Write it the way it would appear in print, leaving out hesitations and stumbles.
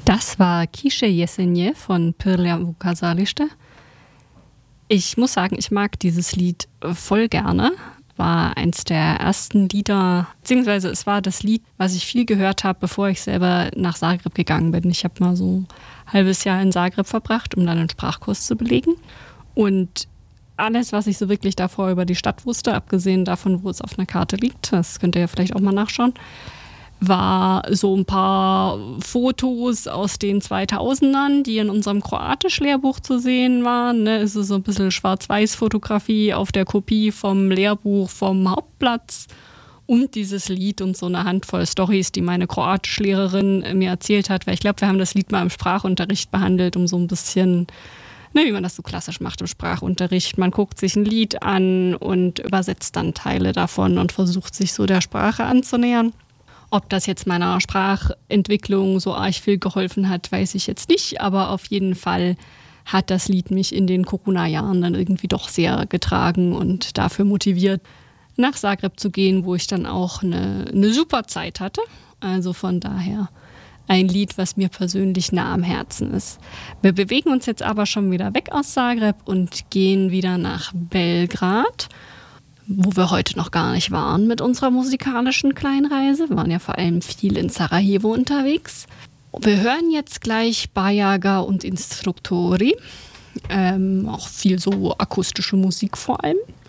Das war Kiše Jesenje von Prljavu Kazalište. Ich muss sagen, ich mag dieses Lied voll gerne. War eins der ersten Lieder, beziehungsweise es war das Lied, was ich viel gehört habe, bevor ich selber nach Zagreb gegangen bin. Ich habe mal so ein halbes Jahr in Zagreb verbracht, um dann einen Sprachkurs zu belegen. Und alles, was ich so wirklich davor über die Stadt wusste, abgesehen davon, wo es auf einer Karte liegt, das könnt ihr ja vielleicht auch mal nachschauen, war so ein paar Fotos aus den 2000ern, die in unserem Kroatisch-Lehrbuch zu sehen waren. Es ist so ein bisschen Schwarz-Weiß-Fotografie auf der Kopie vom Lehrbuch vom Hauptplatz und dieses Lied und so eine Handvoll Storys, die meine Kroatisch-Lehrerin mir erzählt hat, weil ich glaube, wir haben das Lied mal im Sprachunterricht behandelt, um so ein bisschen, wie man das so klassisch macht im Sprachunterricht. Man guckt sich ein Lied an und übersetzt dann Teile davon und versucht sich so der Sprache anzunähern. Ob das jetzt meiner Sprachentwicklung so arg viel geholfen hat, weiß ich jetzt nicht. Aber auf jeden Fall hat das Lied mich in den Corona-Jahren dann irgendwie doch sehr getragen und dafür motiviert, nach Zagreb zu gehen, wo ich dann auch eine super Zeit hatte. Also von daher ein Lied, was mir persönlich nah am Herzen ist. Wir bewegen uns jetzt aber schon wieder weg aus Zagreb und gehen wieder nach Belgrad, wo wir heute noch gar nicht waren mit unserer musikalischen Kleinreise. Wir waren ja vor allem viel in Sarajevo unterwegs. Wir hören jetzt gleich Bajaga und Instruktori, auch viel so akustische Musik vor allem.